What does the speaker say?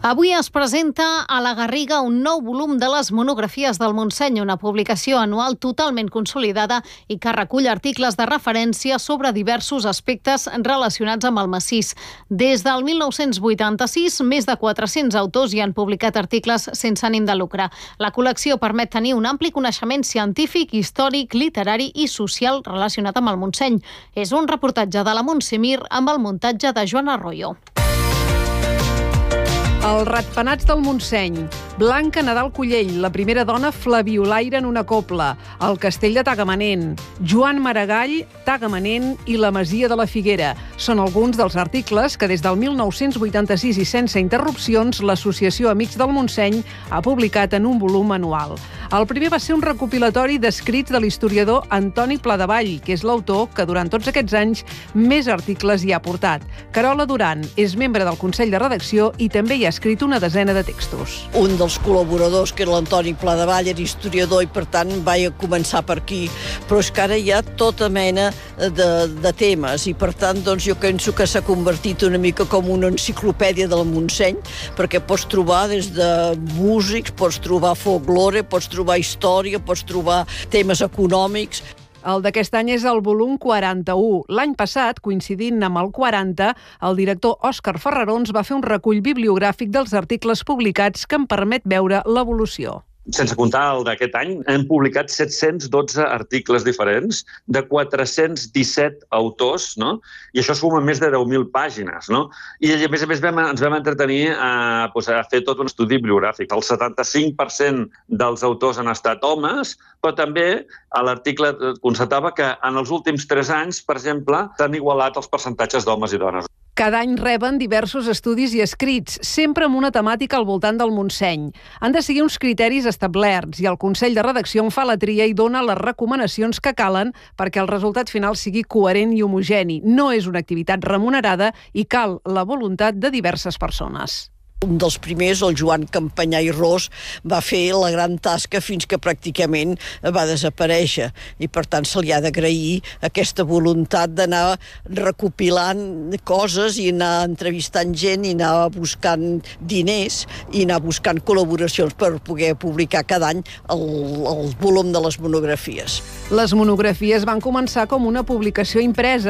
Avui es presenta a la Garriga un nou volum de les monografies del Montseny, una publicació anual totalment consolidada i que recull articles de referència sobre diversos aspectes relacionats amb el massís. Des del 1986, més de 400 autors hi han publicat articles sense ànim de lucre. La col·lecció permet tenir un ampli coneixement científic, històric, literari i social relacionat amb el Montseny. És un reportatge de la Montsemir amb el muntatge de Joan Arroyo. Els ratpenats del Montseny. Blanca Nadal Cullell, la primera dona flabiolaire en una copla. El castell de Tagamanent. Joan Maragall, Tagamanent i la masia de la Figuera. Són alguns dels articles que des del 1986 i sense interrupcions l'Associació Amics del Montseny ha publicat en un volum anual. El primer va ser un recopilatori d'escrits de l'historiador Antoni Pladevall, que és l'autor que durant tots aquests anys més articles hi ha portat. Carola Duran és membre del Consell de Redacció i també hi ha escrit una desena de textos. Un dels col·laboradors, que era l'Antoni Pladevall, era historiador i per tant vaig començar per aquí, però és que ara hi ha tota mena de temes i per tant doncs, jo penso que s'ha convertit una mica com una enciclopèdia del Montseny, perquè pots trobar des de músics, pots trobar folklore, pots trobar història, pots trobar temes econòmics. El d'aquest any és el volum 41. L'any passat, coincidint amb el 40, el director Òscar Ferrarons va fer un recull bibliogràfic dels articles publicats que en permet veure l'evolució. Sense comptar el d'aquest any, hem publicat 712 articles diferents de 417 autors, no? I això suma més de 10.000 pàgines, no? I a més ens vam entretenir a fer tot un estudi bibliogràfic. El 75% dels autors han estat homes, però també a l'article constatava que en els últims 3 anys, per exemple, s'han igualat els percentatges d'homes i dones. Cada any reben diversos estudis i escrits, sempre amb una temàtica al voltant del Montseny. Han de seguir uns criteris establerts i el Consell de Redacció en fa la tria i dona les recomanacions que calen perquè el resultat final sigui coherent i homogeni. No és una activitat remunerada i cal la voluntat de diverses persones. Un dels primers, el Joan Campanyà i Ros, va fer la gran tasca fins que pràcticament va desaparèixer i per tant se li ha d'agrair aquesta voluntat d'anar recopilant coses i anar entrevistant gent i anar buscant diners i anar buscant col·laboracions per poder publicar cada any el volum de les monografies. Les monografies van començar com una publicació impresa